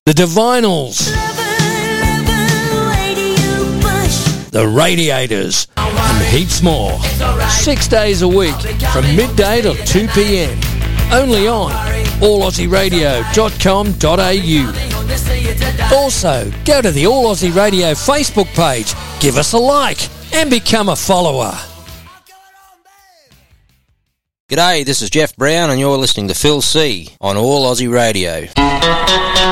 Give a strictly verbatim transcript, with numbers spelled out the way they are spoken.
the Divinals, the Radiators, and heaps more. Six days a week from midday till two p.m. Only on all aussie radio dot com dot a u. Also, go to the All Aussie Radio Facebook page, give us a like, and become a follower. G'day, this is Jeff Brown and you're listening to Phil C on All Aussie Radio.